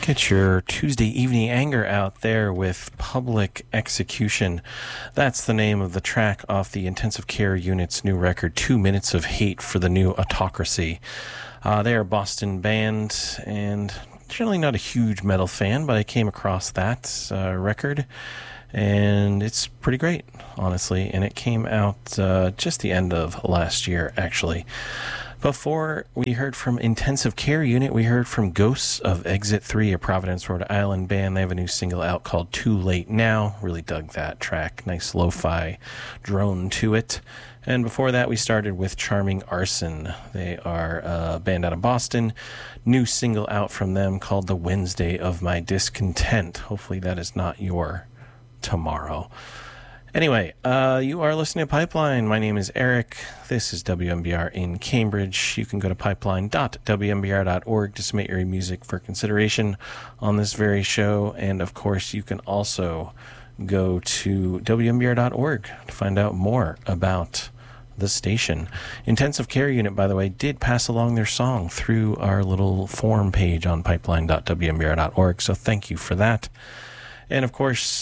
Get your Tuesday evening anger out there with Public Execution. That's the name of the track off the Intensive Care Unit's new record, 2 Minutes of Hate for the New Autocracy. They are a Boston band, and generally not a huge metal fan, but I came across that record, and it's pretty great, honestly, and it came out just the end of last year, actually. Before we heard from Intensive Care Unit, we heard from Ghosts of Exit 3, a Providence, Rhode Island band. They have a new single out called Too Late Now. Really dug that track. Nice lo-fi drone to it. And before that, we started with Charming Arson. They are a band out of Boston. New single out from them called The Wednesday of My Discontent. Hopefully that is not your tomorrow. Anyway, you are listening to Pipeline. My name is Eric. This is WMBR in Cambridge. You can go to pipeline.wmbr.org to submit your music for consideration on this very show. And, of course, you can also go to WMBR.org to find out more about the station. Intensive Care Unit, by the way, did pass along their song through our little forum page on pipeline.wmbr.org, so thank you for that. And, of course,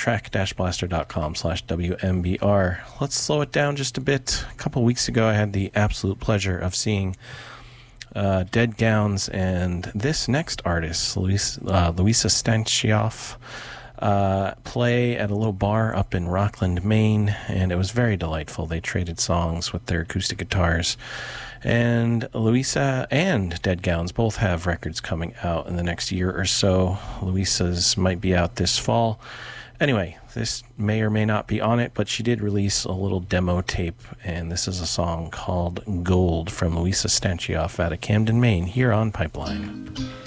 track-blaster.com/WMBR. Let's slow it down just a bit. A couple weeks ago, I had the absolute pleasure of seeing Dead Gowns and this next artist, Luisa Stanchioff, play at a little bar up in Rockland, Maine, and it was very delightful. They traded songs with their acoustic guitars. And Luisa and Dead Gowns both have records coming out in the next year or so. Luisa's might be out this fall. Anyway, this may or may not be on it, but she did release a little demo tape, and this is a song called Gold from Luisa Stanchioff out of Camden, Maine, here on Pipeline.